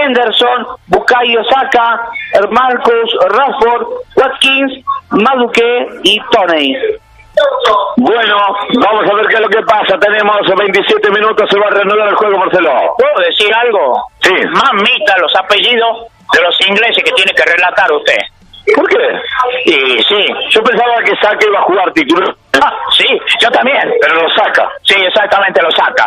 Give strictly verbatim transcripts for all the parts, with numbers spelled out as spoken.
Henderson, Bukayo Saka, Marcus Rashford, Watkins, Madueke y Toney. Bueno, vamos a ver qué es lo que pasa. Tenemos veintisiete minutos, se va a reanudar el juego, Marcelo. ¿Puedo decir algo? Sí. Mamita los apellidos de los ingleses que tiene que relatar usted. ¿Por qué? Y sí. Yo pensaba que Saka iba a jugar titular. Ah, sí, yo también. Pero lo saca. Sí, exactamente, lo saca.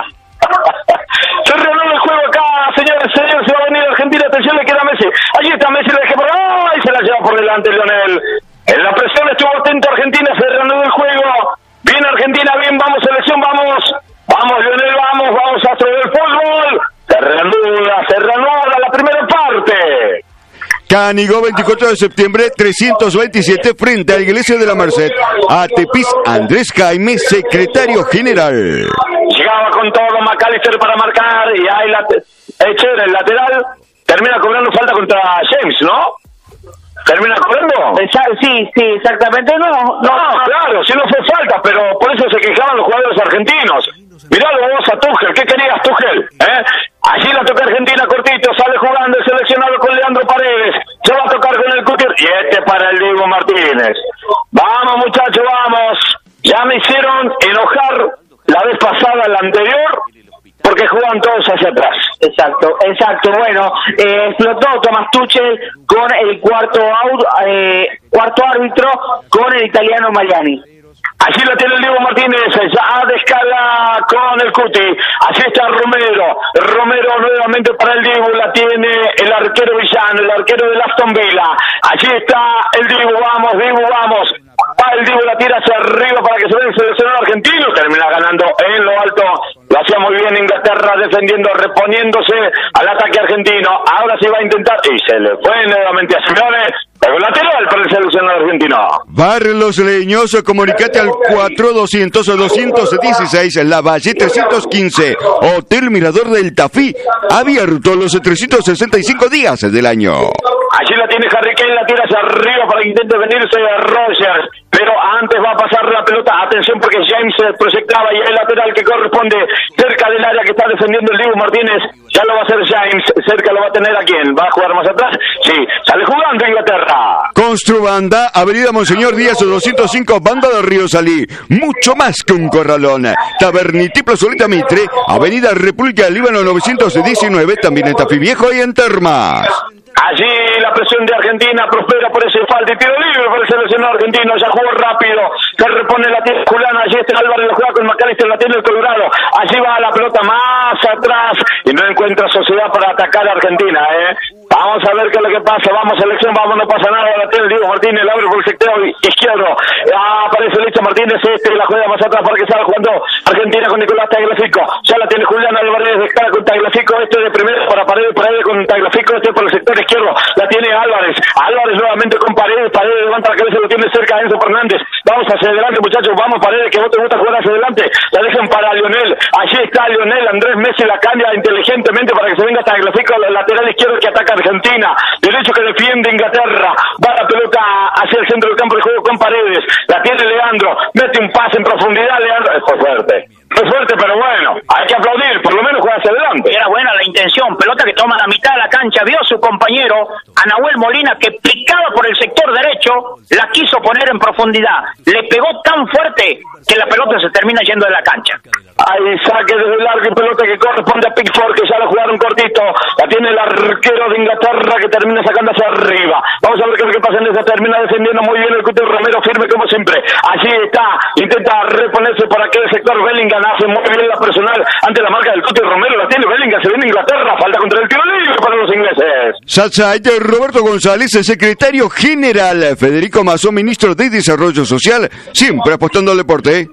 Se reanuda el juego acá, señores, señores, se va a venir Argentina, atención, le queda Messi. Allí está Messi, le deja por... ¡ay! Se la lleva por delante Lionel. En la presión estuvo atento Argentina, se reanuda el juego. Bien Argentina, bien, vamos selección, vamos. Vamos Lionel, vamos, vamos a hacer el fútbol. Se reanuda, se reanuda la primera parte. Canigó, veinticuatro de septiembre, trescientos veintisiete, frente a la Iglesia de la Merced. A Tepic, Andrés Jaime, secretario general. Llegaba con todo McAllister para marcar, y ahí la Echer, el lateral, termina cobrando falta contra James, ¿no? ¿Termina cobrando? Sí, sí, exactamente, no, no. No, claro, si no fue falta, pero por eso se quejaban los jugadores argentinos. Miralo vos a Tuchel, ¿qué querías Tuchel? ¿Eh? Allí la toca Argentina cortito, sale jugando el seleccionado con Leandro Paredes, se va a tocar con el Cutir, y este para el Diego Martínez. Vamos muchachos, vamos. Ya me hicieron enojar la vez pasada, la anterior, porque juegan todos hacia atrás. Exacto, exacto. Bueno, eh, explotó Thomas Tuchel con el cuarto out, eh, cuarto árbitro, con el italiano Mariani. Allí la tiene el Diego Martínez, ya descarga con el Cuti, así está Romero, Romero nuevamente para el Diego, la tiene el arquero Villano, el arquero del Aston Villa, allí está el Diego, vamos, Diego, vamos, va el Diego, la tira hacia arriba para que se vea el seleccionado argentino, termina ganando en lo alto, lo hacía muy bien Inglaterra, defendiendo, reponiéndose al ataque argentino, ahora sí va a intentar, y se le fue nuevamente a Simeone. El lateral para el seleccionado argentino. Barlos Leñoso, comunicate al cuatro doscientos doscientos dieciséis, La Valle trescientos quince, Hotel Mirador del Tafí, abierto los trescientos sesenta y cinco días del año. Allí la tiene Harry Kane, la tira hacia arriba para que intente venirse a Rogers, pero antes va a pasar la pelota, atención porque James se proyectaba y el lateral que corresponde cerca del área que está defendiendo el Diego Martínez, ya lo va a hacer James, cerca lo va a tener a quién, va a jugar más atrás, sí, sale jugando Inglaterra. Construbanda, Avenida Monseñor Díaz doscientos cinco, Banda de Río Salí, mucho más que un corralón. Taberniti Plazoleta Mitre, Avenida República del Líbano novecientos diecinueve, también en Tafí Viejo y en Termas. Allí la presión de Argentina prospera por ese falta y tiro libre para el seleccionado argentino, ya jugó rápido, se repone la tiene Julián, allí está Álvarez, lo juega con McAllister, la tiene el Colorado, allí va la pelota más atrás y no encuentra sociedad para atacar a Argentina, eh. Vamos a ver qué es lo que pasa, vamos selección, vamos, no pasa nada, la tiene el Diego Martínez, la abre por el sector izquierdo, ah, aparece Licha Martínez, este la juega más atrás para que salga jugando Argentina con Nicolás Tagliafico, ya la tiene Julián Álvarez, descarga con Tagliafico, este de primero para Paredes, Paredes con Tagliafico, este por el sector izquierdo, la tiene Álvarez, Álvarez nuevamente con Paredes, Paredes levanta la cabeza, lo tiene cerca Enzo Fernández, vamos hacia adelante muchachos, vamos Paredes, que vos te gusta jugar hacia adelante, la dejan para Lionel, allí está Lionel, Andrés Messi la cambia inteligentemente para que se venga Tagliafico, el lateral izquierdo que ataca Argentina, derecho que defiende Inglaterra, va la pelota hacia el centro del campo de juego con Paredes, la tiene Leandro, mete un pase en profundidad, Leandro, fue fuerte, fue fuerte pero bueno, hay que aplaudir, por lo menos juega hacia adelante. Era buena la intención, pelota que toma la mitad de la cancha, vio a su compañero, a Nahuel Molina, que picaba por el sector derecho, la quiso poner en profundidad, le pegó tan fuerte que la pelota se termina yendo de la cancha. Ahí saque desde el largo y pelota que corresponde a Pickford, que ya lo jugaron cortito, la tiene el arquero de Inglaterra que termina sacando hacia arriba. Vamos a ver qué es lo que pasa en esa, termina defendiendo muy bien el Cuti Romero, firme como siempre. Allí está, intenta reponerse por aquel sector, Bellingham hace muy bien la personal ante la marca del Cuti Romero, la tiene Bellingham, se viene Inglaterra, falta contra el tiro libre para los ingleses. Salsa de Roberto González, el secretario general, Federico Mazón, ministro de Desarrollo Social, siempre apostando al deporte.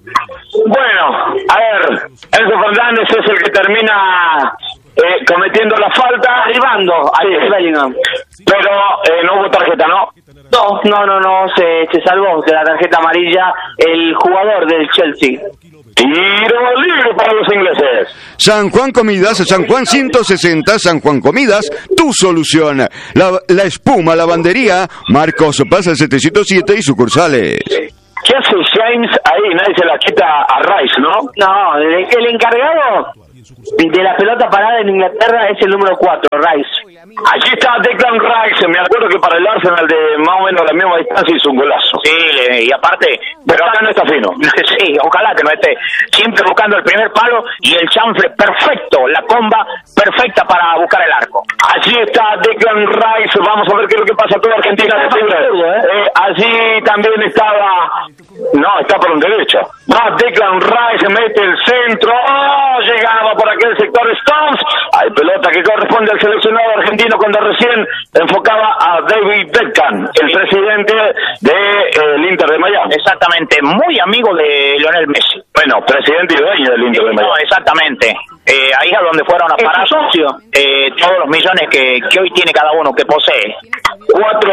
Bueno, a ver, Enzo Fernández es el que termina eh, cometiendo la falta, Arribando ahí sí, Bellingham. pero eh, no hubo tarjeta, ¿no? No, no, no, no, se, se salvó de la tarjeta amarilla el jugador del Chelsea. Tiro libre para los ingleses. San Juan Comidas, San Juan ciento sesenta, San Juan Comidas, tu solución. La, la espuma, lavandería, Marcos Paz al setecientos siete y sucursales. ¿Qué hace James ahí? Nadie se la quita a Rice, ¿no? No, el, el encargado de la pelota parada en Inglaterra es el número cuatro, Rice. Allí está Declan Rice, me acuerdo que para el Arsenal de más o menos la misma distancia hizo un golazo. Sí, le, y aparte... Pero acá no está fino. Sí, ojalá que no esté. Siempre buscando el primer palo y el chanfle perfecto, la comba perfecta para buscar el arco. Allí está Declan Rice, vamos a ver qué es lo que pasa toda Argentina. ¿eh? Eh, allí también estaba... No, está por un derecho. Va Declan Rice, mete el centro. ¡Oh! Llegaba por aquel sector Stones. Hay pelota que corresponde al seleccionado argentino cuando recién enfocaba a David Beckham, el presidente del de, eh, Inter de Miami. Exactamente, muy amigo de Lionel Messi. Bueno, presidente y dueño del Inter Sí, de Miami. no, exactamente. Eh, ahí es donde fueron a parar eh, todos los millones que, que hoy tiene cada uno, que posee. Cuatro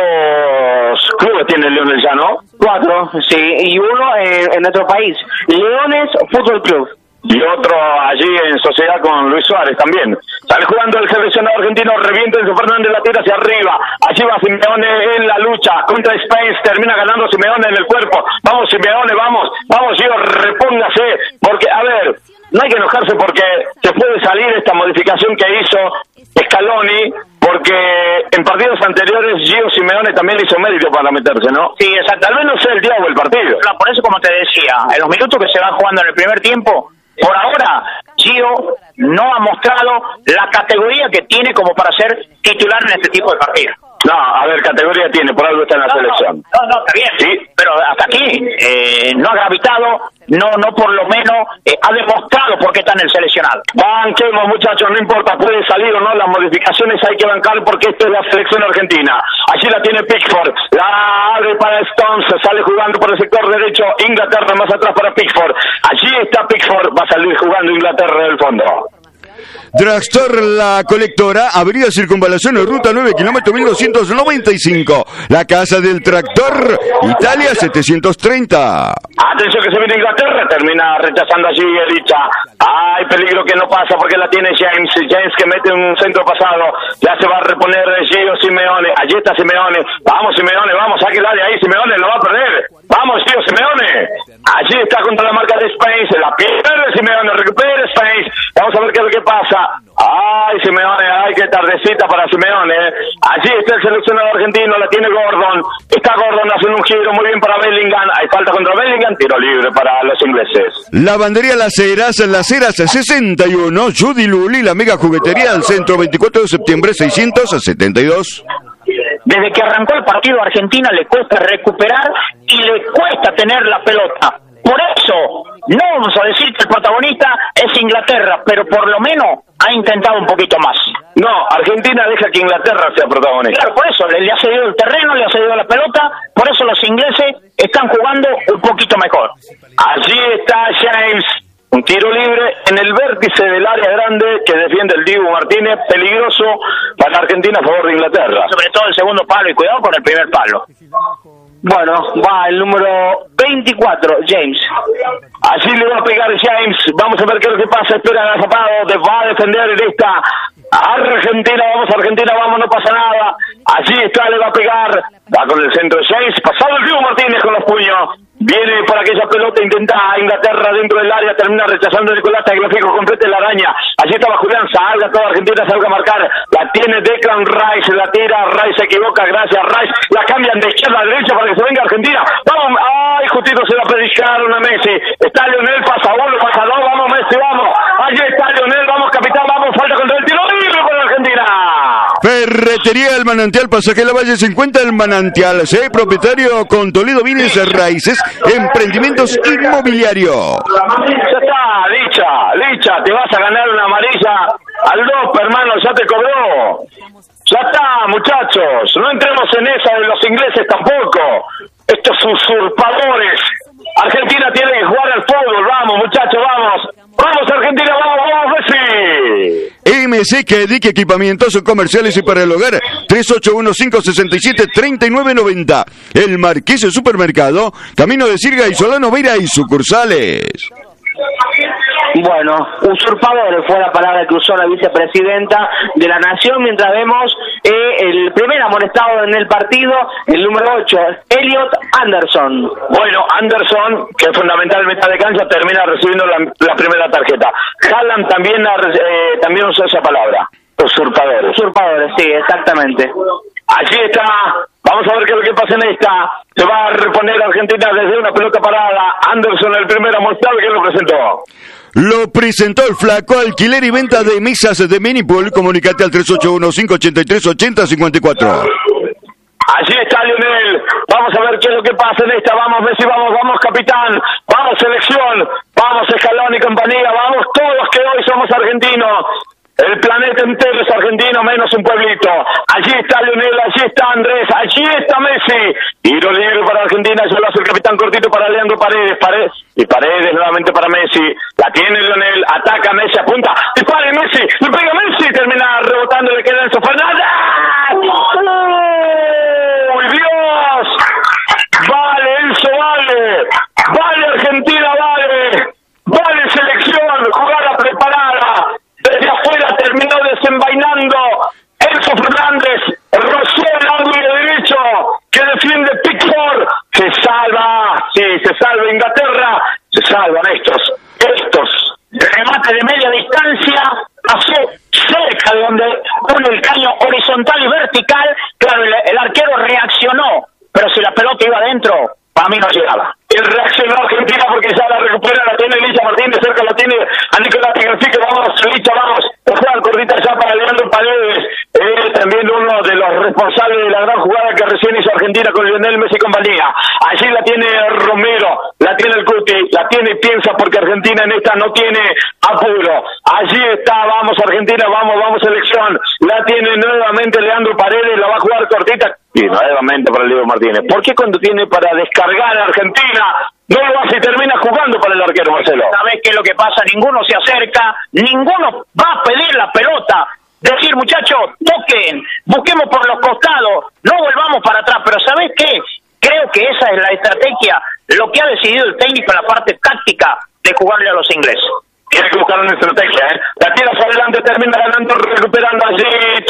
clubes tiene Lionel ya, ¿no? Cuatro, sí, y uno en, en nuestro país, Leones Fútbol Club. Y otro allí en sociedad con Luis Suárez también. Sale jugando el seleccionado argentino, revienta Enzo Fernández, la tira hacia arriba. Allí va Simeone en la lucha contra Spain, termina ganando Simeone en el cuerpo. Vamos Simeone, vamos, vamos Gio, repóngase, porque, a ver, no hay que enojarse porque se puede salir esta modificación que hizo Scaloni, porque en partidos anteriores Gio Simeone también le hizo mérito para meterse, ¿no? Sí, exacto. Tal vez no sea el diablo el partido. Claro, por eso, como te decía, en los minutos que se van jugando en el primer tiempo, por ahora, Gio no ha mostrado la categoría que tiene como para ser titular en este tipo de partidos. No, a ver, categoría tiene, por algo está en la no, selección. No, no, está bien, sí, pero hasta aquí eh, no ha gravitado, no no por lo menos eh, ha demostrado por qué está en el seleccionado. Banquemos, muchachos, no importa, puede salir o no, las modificaciones hay que bancar porque esto es la selección argentina. Allí la tiene Pickford, la abre para Stones, sale jugando por el sector derecho, Inglaterra más atrás para Pickford. Allí está Pickford, va a salir jugando Inglaterra del fondo. Dragstore La Colectora, Avenida Circunvalación, Ruta nueve, kilómetro mil doscientos noventa y cinco. La Casa del Tractor, Italia setecientos treinta. Atención que se viene Inglaterra, termina rechazando allí Elicha. Hay peligro que no pasa porque la tiene James. James que mete un centro pasado, ya se va a reponer Gio Simeone. Allí está Simeone, vamos Simeone, vamos, sáquela de ahí, Simeone lo va a perder. Vamos Gio Simeone. Allí está contra la marca de Spain, se la pierde Simeone, recupera Spain. Vamos a ver qué es lo que pasa. Ay, Simeone, ay, qué tardecita para Simeone. Allí está el seleccionado argentino, la tiene Gordon. Está Gordon haciendo un giro muy bien para Bellingham. Hay falta contra Bellingham, tiro libre para los ingleses. Lavandería Las Heras, Las Heras sesenta y uno, Judy Luli, la mega juguetería del centro, veinticuatro de septiembre, seiscientos setenta y dos. Desde que arrancó el partido a Argentina le cuesta recuperar y le cuesta tener la pelota. Por eso, no vamos a decir que el protagonista es Inglaterra, pero por lo menos ha intentado un poquito más. No, Argentina deja que Inglaterra sea protagonista. Claro, por eso, le, le ha cedido el terreno, le ha cedido la pelota, por eso los ingleses están jugando un poquito mejor. Allí está James, un tiro libre en el vértice del área grande que defiende el Dibu Martínez, peligroso para Argentina a favor de Inglaterra. Sobre todo el segundo palo y cuidado con el primer palo. Bueno, va el número veinticuatro, James. Allí le va a pegar James. Vamos a ver qué es lo que pasa. Espera agazapado. Va a defender en esta Argentina. Vamos, Argentina, vamos, no pasa nada. Allí está, le va a pegar. Va con el centro de James. Pasado el Dibu Martínez con los puños. Viene por aquella pelota, intenta a Inglaterra dentro del área, termina rechazando Nicolás Tagliafico, completa la araña. Allí estaba Julián, salga toda Argentina, salga a marcar. La tiene Declan Rice, la tira, Rice se equivoca, gracias Rice. La cambian de izquierda a derecha para que se venga Argentina. Vamos, ay, justito se la predicaron a Messi. Está Lionel, pasa uno, pasa dos, vamos Messi, vamos. Allí está Lionel, vamos capitán, vamos, falta contra el tiro libre para Argentina. Ferretería El Manantial, Pasaje La Valle cincuenta, El Manantial, sí, propietario con Toledo Bienes Raíces, emprendimientos inmobiliarios. Ya está, Licha, Licha, te vas a ganar una amarilla al dos, hermano, ya te cobró. Ya está, muchachos, no entremos en esa de los ingleses tampoco. Estos usurpadores. Argentina tiene que jugar al fútbol, vamos, muchachos, vamos. Vamos, Argentina, vamos, vamos, Messi. M C Kedic, equipamientos comerciales y para el hogar, tres ocho uno cinco seis siete tres nueve nueve cero. El Marqués Supermercado, Camino de Sirga y Solano Vera y sucursales. Bueno, usurpadores fue la palabra que usó la vicepresidenta de la Nación, mientras vemos eh, el primer amonestado en el partido, el número ocho, Elliot Anderson. Bueno, Anderson, que es fundamental en mitad de cancha, termina recibiendo la, la primera tarjeta. Haaland también, eh, también usó esa palabra. Usurpadores. Usurpadores, sí, exactamente. Allí está. Vamos a ver qué es lo que pasa en esta. Se va a reponer Argentina desde una pelota parada. Anderson, el primero, mostrado, ¿quién lo presentó? Lo presentó el Flaco. Alquiler y venta de mesas de Minipool. Comunicate al tres ocho uno, cinco ocho tres, ocho cero cinco cuatro. Allí está Lionel. Vamos a ver qué es lo que pasa en esta. Vamos, Messi, vamos, vamos, capitán. Vamos, selección. Vamos, Scaloni y compañía. Vamos, todos que hoy somos argentinos. El planeta entero es argentino, menos un pueblito. Allí está Lionel, allí está Andrés, allí está Messi. Tiro libre para Argentina, se lo hace el capitán cortito para Leandro Paredes. Paredes y Paredes nuevamente para Messi. La tiene Lionel, ataca Messi, apunta. Dispara Messi, le pega Messi. Termina rebotando, le queda Enzo Fernández. ¡Uy, Dios! Vale, Enzo, vale. Vale, Argentina, vale. Vale, selección, jugada preparada. Desde afuera terminó desenvainando Enzo Fernández, rozó el ángulo derecho que defiende Pickford. Se salva, sí, se salva Inglaterra, se salvan estos, estos. Remate de media distancia, pasó cerca de donde pone el caño horizontal y vertical. Claro, el, el arquero reaccionó, pero si la pelota iba adentro, para mí no llegaba. El reaccionó Argentina porque ya la recupera, la tiene Licha Martínez, cerca la tiene a Nicolás Tigrafique, vamos, Licha, vamos, juega cortita ya para Leandro Paredes, eh, también uno de los responsables de la gran jugada que recién hizo Argentina con Lionel Messi y compañía. Allí la tiene Romero, la tiene el Cuti, la tiene y piensa porque Argentina en esta no tiene apuro. Allí está, vamos Argentina, vamos, vamos selección, la tiene nuevamente Leandro Paredes, la va a jugar cortita y nuevamente para Leo Martínez. ¿Por qué cuando tiene para descargar a Argentina no lo hace y termina jugando para el arquero, Marcelo? ¿Sabés qué es lo que pasa? Ninguno se acerca, ninguno va a pedir la pelota. Decir, muchachos, toquen, busquemos por los costados, no volvamos para atrás. Pero ¿sabés qué? Creo que esa es la estrategia, lo que ha decidido el técnico en la parte táctica de jugarle a los ingleses. Tiene que buscar una estrategia, ¿eh? La tira hacia adelante, termina ganando, recuperando allí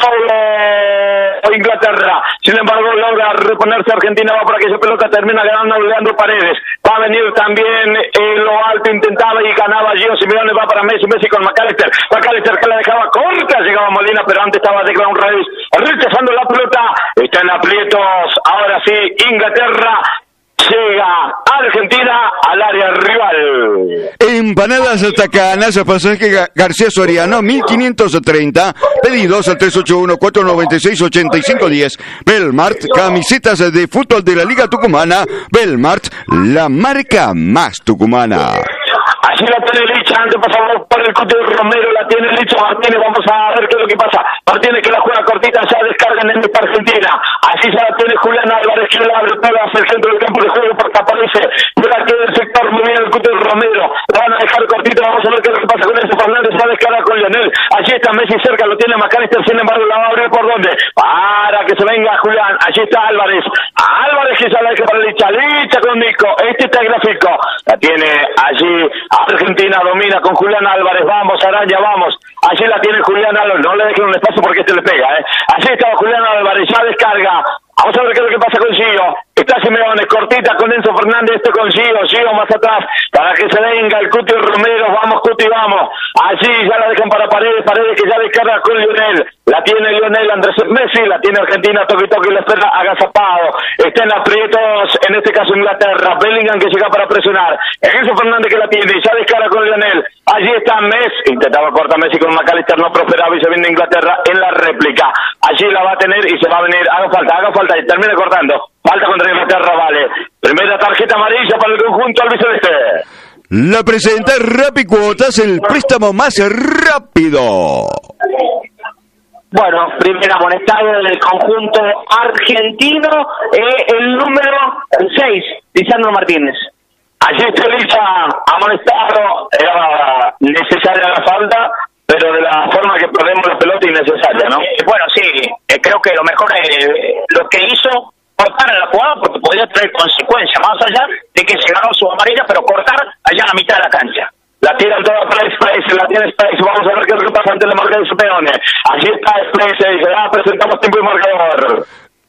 todo Inglaterra. Sin embargo, logra reponerse Argentina, va por aquella pelota, termina ganando Leandro Paredes. Va a venir también en lo alto, intentaba y ganaba Gio Simeone, va para Messi, Messi con McAllister. McAllister que la dejaba corta, llegaba Molina, pero antes estaba de Ground Reis, rechazando la pelota. Está en aprietos, ahora sí, Inglaterra. Llega Argentina al área rival. Empanadas Tacanas, pasaje García Soriano, mil quinientos treinta. Pedidos al tres ocho uno, cuatro nueve seis, ocho cinco uno cero. Belmart, camisetas de fútbol de la Liga Tucumana. Belmart, la marca más tucumana. Allí la tiene Licha, antes por favor por el Cuti Romero, la tiene Licha Martínez, vamos a ver qué es lo que pasa. Martínez que la juega cortita, ya descargan en esta Argentina. Así ya la tiene Julián Álvarez, que la abre toda hacia el centro del campo de juego porque aparece por aquí del sector muy bien el Cuti Romero. La van a dejar cortita, vamos a ver qué es lo que pasa con Enzo Fernández, va a descargar con Lionel. Allí está Messi cerca, lo tiene McAllister, sin embargo la va a abrir por dónde. Para que se venga Julián, allí está Álvarez. Álvarez que ya la deja para Licha, Licha con Nico, este está el gráfico. La tiene allí Argentina, domina con Julián Álvarez, vamos Araña, vamos, allí la tiene Julián Álvarez, no le dejen un espacio porque este le pega, eh. Allí está Julián Álvarez, ya descarga, vamos a ver qué es lo que pasa con Gio, está Simeone, cortita con Enzo Fernández, este con Gio, Gio más atrás, para que se venga el Cuti Romero, vamos Cuti, vamos, allí ya la dejan para Paredes, Paredes que ya descarga con Lionel, la tiene Lionel, Andrés Messi, la tiene Argentina, toque toque y la espera agazapado, está en aprietos, en este caso Inglaterra, Bellingham que llega para presionar, Enzo Fernández que la tiene, ya descarga con Lionel, allí está Messi, intentaba cortar Messi con McAllister, no prosperaba y se viene Inglaterra en la réplica, allí la va a tener y se va a venir, haga falta, haga falta, y termina cortando, falta contra Inglaterra, vale, primera tarjeta amarilla para el conjunto albiceleste. La presenta Rappi Cuotas, el préstamo más rápido. Bueno, primer amonestado del conjunto argentino, eh, el número seis, Lisandro Martínez. Allí está Licha, amonestado, era necesaria la falta, pero de la forma que perdemos la pelota innecesaria, ¿no? Eh, bueno, sí, eh, creo que lo mejor es eh, lo que hizo, cortar en la jugada porque podría traer consecuencias, más allá de que se ganó su amarilla, pero cortar allá en la mitad de la cancha. La tiran toda para Space, la tiene Space, vamos a ver qué es lo que pasa ante la marca de Simeone. Allí está Space, y dice, ah, presentamos tiempo y marcador.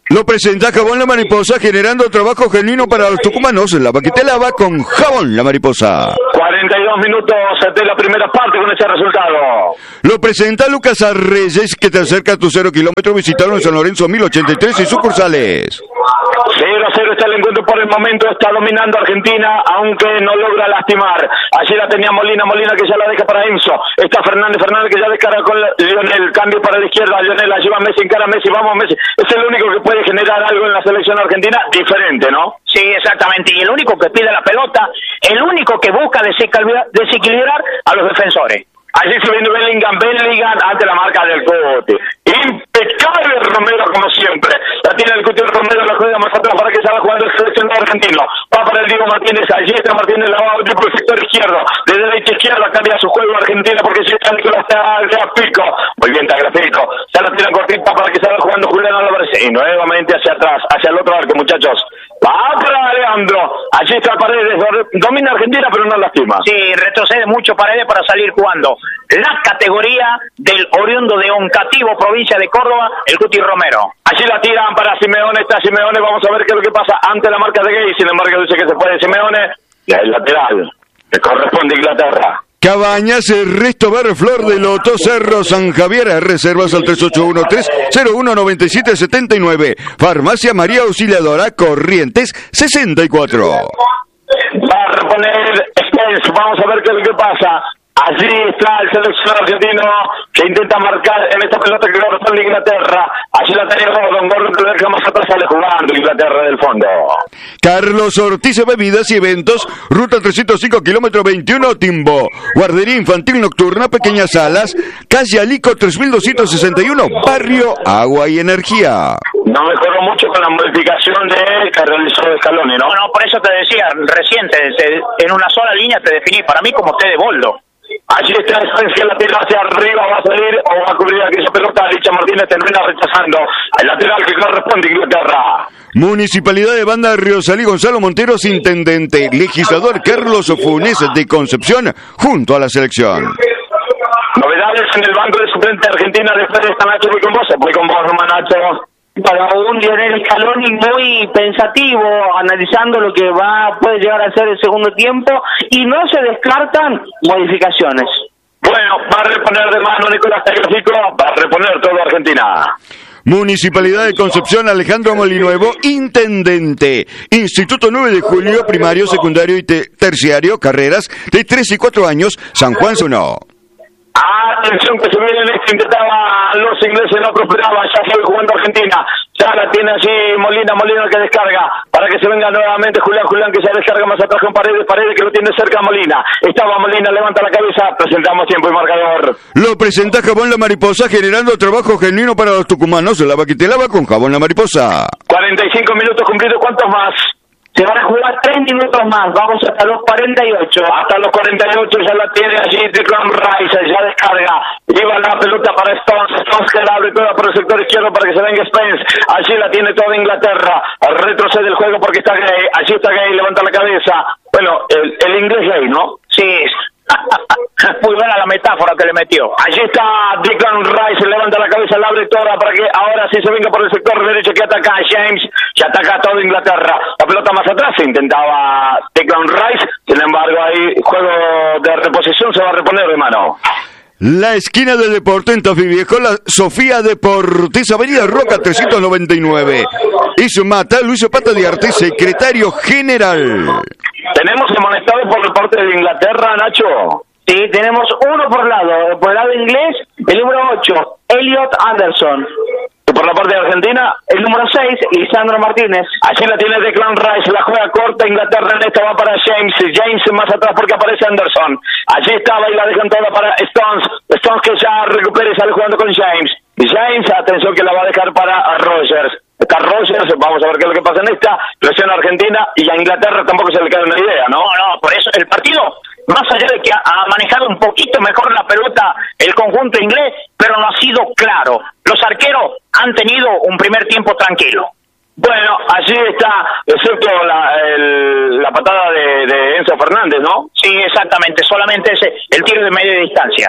Lo presenta Jabón La Mariposa, generando trabajo genuino para los tucumanos. La vaquita lava con Jabón La Mariposa. cuarenta y dos minutos de la primera parte con ese resultado. Lo presenta Lucas Arreyes, que te acerca a tu cero kilómetro. Visitaron en San Lorenzo mil ochenta y tres y sucursales. cero a cero está el encuentro por el momento, está dominando Argentina, aunque no logra lastimar. Allí la tenía Molina, Molina que ya la deja para Enzo. Está Fernández, Fernández que ya descarga con Lionel, cambio para la izquierda, Lionel la lleva Messi, encara Messi, vamos Messi. Es el único que puede generar algo en la selección argentina diferente, ¿no? Sí, exactamente, y el único que pide la pelota, el único que busca desequilibrar, desequilibrar a los defensores. Allí se viene Bellingham, Bellingham ante la marca del Cuti. Impecable Romero como siempre. La tiene el Cuti Romero, la juega más atrás para que salga jugando el seleccionado argentino. Va para el Diego Martínez, allí está Martínez, la va a abrir por el sector izquierdo. De derecha a izquierda cambia su juego Argentina porque si está Nicolás Tagliafico. Muy bien Tagliafico. Ya la tiene cortita para que salga jugando Julián Álvarez. Y nuevamente hacia atrás, hacia el otro arco, muchachos. Va para Leandro. Allí está Paredes. Domina Argentina pero no lastima. Sí, retrocede mucho Paredes para salir jugando la categoría del oriundo de Oncativo, provincia de Córdoba, el Cuti Romero. Allí la tiran para Simeone, está Simeone, vamos a ver qué es lo que pasa ante la marca de Gay, sin embargo dice que se puede Simeone, y el lateral, que corresponde a Inglaterra. Cabañas, el Resto Bar, Flor de Loto, Cerro San Javier, reservas al tres ocho uno tres cero uno nueve siete siete nueve. Farmacia María Auxiliadora, Corrientes sesenta y cuatro. Va a reponer Spence, vamos a ver qué es lo que pasa. Allí está el seleccionado argentino que intenta marcar en esta pelota que corresponde a Inglaterra. Allí la tiene Gordon, Gordon que lo deja más atrás, sale jugando Inglaterra del fondo. Carlos Ortiz, Bebidas y Eventos, ruta trescientos cinco, kilómetro veintiuno, Timbo. Guardería infantil nocturna, Pequeñas Salas, calle Alico tres mil doscientos sesenta y uno, Barrio Agua y Energía. No mejoró mucho con la modificación de que realizó Scaloni, ¿no? No, no, por eso te decía, reciente, en una sola línea te definí, para mí como té de boldo. Allí está Spence, la tira hacia arriba, va a salir o va a cubrir aquella pelota. Licha Martínez termina rechazando el lateral que corresponde a Inglaterra. Municipalidad de Banda Riosalí, Gonzalo Monteros, intendente. Legislador Carlos Funes de Concepción, junto a la selección. Novedades en el banco de suplente de Argentina después de esta noche. Voy con vos, voy con vos, Romanacho. Para un Lionel Scaloni muy pensativo, analizando lo que va puede llegar a ser el segundo tiempo, y no se descartan modificaciones. Bueno, va a reponer de mano Nicolás Tagliafico, va a reponer todo Argentina. Municipalidad de Concepción, Alejandro Molinuevo, intendente. Instituto nueve de Julio, primario, secundario y te terciario, carreras de tres y cuatro años, San Juan Sonó. Atención que se viene en este, intentaba los ingleses, no prosperaba, ya sigue jugando Argentina, ya la tiene allí Molina, Molina que descarga, para que se venga nuevamente Julián, Julián que ya descarga más atrás con Paredes, Paredes que lo tiene cerca Molina, estaba Molina, levanta la cabeza, presentamos tiempo y marcador. Lo presenta Jabón La Mariposa, generando trabajo genuino para los tucumanos, la vaquita lava con Jabón La Mariposa. cuarenta y cinco minutos cumplidos, ¿cuántos más? Se van a jugar tres minutos más, vamos hasta los cuarenta y ocho. Hasta los cuarenta y ocho ya la tiene allí Declan Rice, ya descarga. Lleva la pelota para Stones, Stones que la abre toda por el sector izquierdo para que se venga Spence. Allí la tiene toda Inglaterra. Retrocede el juego porque está Gay. Allí está Gay, levanta la cabeza. Bueno, el, el inglés Gay, ¿no? Sí, muy buena la metáfora que le metió. Allí está Declan Rice, levanta la cabeza, la abre toda para que ahora sí se venga por el sector derecho que ataca a James, que ataca a toda Inglaterra. La pelota más atrás se intentaba Declan Rice, sin embargo ahí juego de reposición, se va a reponer de mano. La esquina del deporte en Tafí Viejo, la Sofía Deportes, Avenida Roca trescientos noventa y nueve. Ismata, Luis Zapata de Arte, secretario general. Tenemos amonestado por parte de Inglaterra, Nacho. Sí, tenemos uno por lado, por el lado inglés, el número ocho, Elliot Anderson. Y por la parte de Argentina, el número seis, Lisandro Martínez. Allí la tiene Declan Rice, la juega corta, Inglaterra en esta va para James, James más atrás porque aparece Anderson. Allí estaba y la dejan toda para Stones, Stones que ya recupera y sale jugando con James. Y James, atención que la va a dejar para Rogers. Está Rogers, vamos a ver qué es lo que pasa en esta, presión argentina y a Inglaterra tampoco se le cae una idea, ¿no? No, no, por eso el partido, más allá de que ha, ha manejado un poquito mejor la pelota el conjunto inglés, pero no ha sido claro. Los arqueros han tenido un primer tiempo tranquilo. Bueno, allí está, excepto la, el, la patada de, de Enzo Fernández, ¿no? Sí, exactamente, solamente ese, el tiro de media distancia.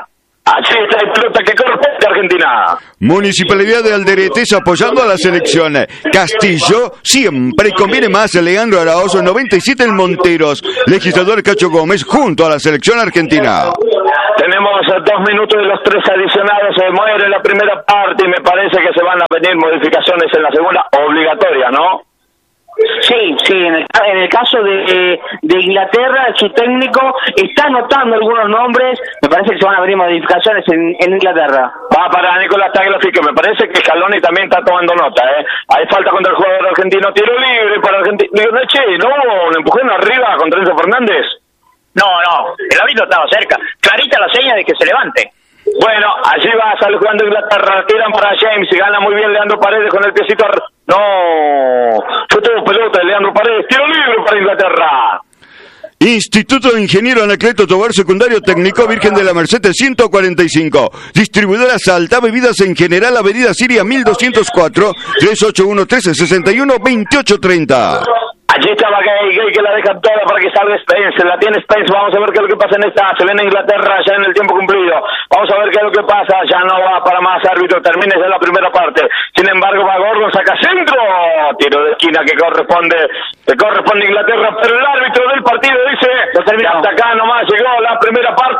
Así está la pelota que corresponde a Argentina. Municipalidad de Alderetes apoyando a la selección. Castillo, siempre conviene más. Leandro Araoz, noventa y siete en Monteros. Legislador Cacho Gómez, junto a la selección argentina. Tenemos dos minutos de los tres adicionados. Se muere la primera parte y me parece que se van a venir modificaciones en la segunda, obligatoria, ¿no? Sí, sí, en el, en el caso de, de Inglaterra, su técnico está anotando algunos nombres, me parece que se van a venir modificaciones en, en Inglaterra. Va para Nicolás Tagliafico, me parece que Scaloni también está tomando nota, ¿eh? Hay falta contra el jugador argentino, tiro libre para Argentina. Digo, no, che, ¿no hubo un empujón arriba contra Enzo Fernández? No, no, el árbitro estaba cerca, clarita la seña de que se levante. Bueno, allí va, sale jugando Inglaterra, tiran para James y gana muy bien Leandro Paredes con el piecito. Ar... No, fue todo pelota de Leandro Paredes, tiro libre para Inglaterra. Instituto de Ingeniero Anacleto Tobar, secundario técnico Virgen de la Merced ciento cuarenta y cinco. Distribuidora Salta, bebidas en general, Avenida Siria mil doscientos cuatro, tres ocho uno tres seis uno dos ocho tres cero. Allí estaba Gay, Gay que la deja toda para que salga Spence, la tiene Spence, vamos a ver qué es lo que pasa en esta, se viene Inglaterra ya en el tiempo cumplido, vamos a ver qué es lo que pasa, ya no va para más árbitro, termina ya la primera parte, sin embargo va Gordon, saca centro, tiro de esquina que corresponde, que corresponde a Inglaterra, pero el árbitro del partido dice, hasta acá nomás llegó la primera parte,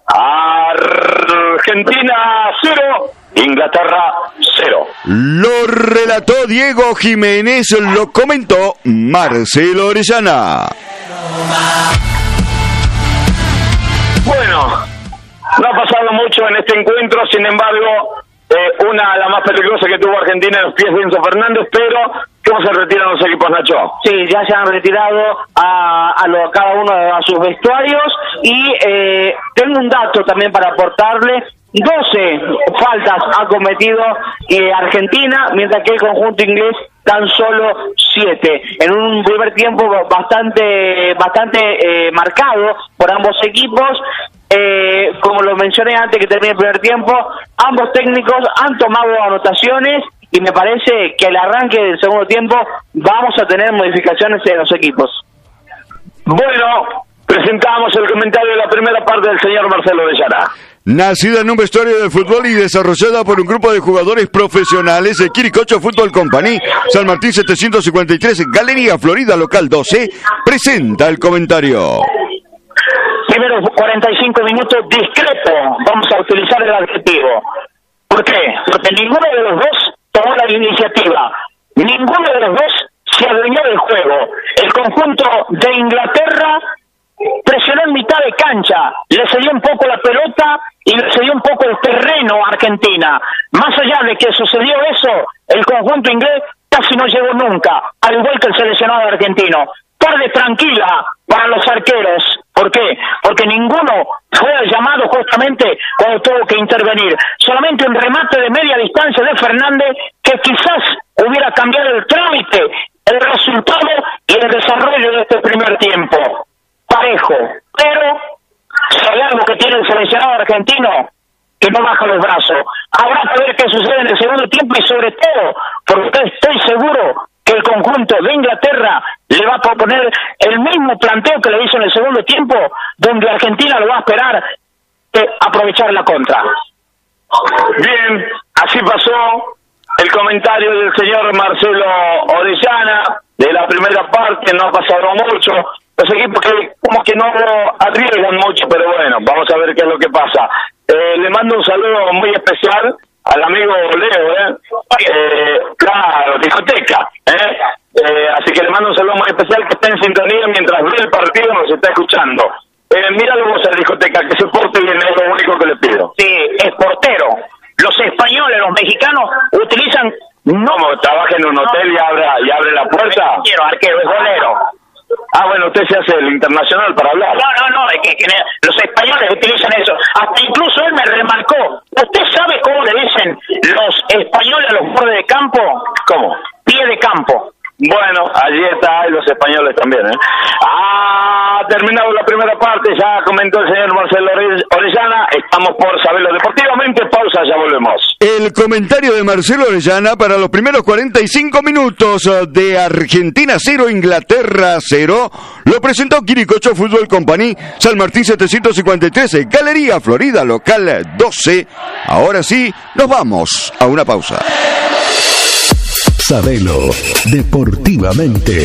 Argentina cero, Inglaterra cero. Lo relató Diego Jiménez, lo comentó Marcelo Orellana. Bueno, no ha pasado mucho en este encuentro, sin embargo, eh, una la más peligrosa que tuvo Argentina en los pies de Enzo Fernández, pero ¿cómo se retiran los equipos, Nacho? Sí, ya se han retirado a, a, lo, a cada uno a sus vestuarios y eh, tengo un dato también para aportarle. doce faltas ha cometido eh, Argentina, mientras que el conjunto inglés tan solo siete. En un primer tiempo bastante bastante eh, marcado por ambos equipos. Eh, como lo mencioné antes que termine el primer tiempo, ambos técnicos han tomado anotaciones y me parece que al arranque del segundo tiempo vamos a tener modificaciones en los equipos. Bueno, presentamos el comentario de la primera parte del señor Marcelo Orellana. Nacida en un vestuario de fútbol y desarrollada por un grupo de jugadores profesionales de Quiricocho Fútbol Company, San Martín setecientos cincuenta y tres, Galería Florida, local doce, presenta el comentario. Primeros cuarenta y cinco minutos discreto, vamos a utilizar el adjetivo. ¿Por qué? Porque ninguno de los dos tomó la iniciativa, ninguno de los dos se adueñó del juego. El conjunto de Inglaterra presionó en mitad de cancha, le cedió un poco la pelota y le cedió un poco el terreno a Argentina. Más allá de que sucedió eso, el conjunto inglés casi no llegó nunca, al igual que el seleccionado argentino. Tarde tranquila para los arqueros. ¿Por qué? Porque ninguno fue llamado justamente cuando tuvo que intervenir. Solamente un remate de media distancia de Fernández que quizás hubiera cambiado el trámite, el resultado y el desarrollo de este primer tiempo. Parejo, pero si hay algo que tiene el seleccionado argentino, que no baja los brazos. Habrá que ver qué sucede en el segundo tiempo y sobre todo, porque estoy seguro que el conjunto de Inglaterra le va a proponer el mismo planteo que le hizo en el segundo tiempo, donde Argentina lo va a esperar eh, aprovechar la contra. Bien, así pasó el comentario del señor Marcelo Orellana de la primera parte, no ha pasado mucho. Los equipos que como que no arriesgan mucho, pero bueno, vamos a ver qué es lo que pasa. Eh, le mando un saludo muy especial al amigo Leo, ¿eh? eh claro, discoteca, ¿eh? ¿eh? Así que le mando un saludo muy especial, que está en sintonía mientras ve el partido, nos está escuchando. Eh, míralo vos a la discoteca, que se porte bien, es lo único que le pido. Sí, es portero. Los españoles, los mexicanos, utilizan... No, como trabaja en un hotel no. y, abre, y abre la puerta. Quiero arquero, es golero. Ah, bueno, usted se hace el internacional para hablar. No, no, no, es que, que los españoles utilizan eso. Hasta incluso él me remarcó. ¿Usted sabe cómo le dicen los españoles a los bordes de campo? ¿Cómo? Pie de campo. Bueno, allí está, y los españoles también, ¿eh? Ha terminado la primera parte, ya comentó el señor Marcelo Orellana, estamos por saberlo deportivamente, pausa, ya volvemos. El comentario de Marcelo Orellana para los primeros cuarenta y cinco minutos de Argentina cero, Inglaterra cero, lo presentó Quiricocho Fútbol Company, San Martín setecientos cincuenta y tres, Galería Florida, local doce. Ahora sí, nos vamos a una pausa. Sabelo deportivamente.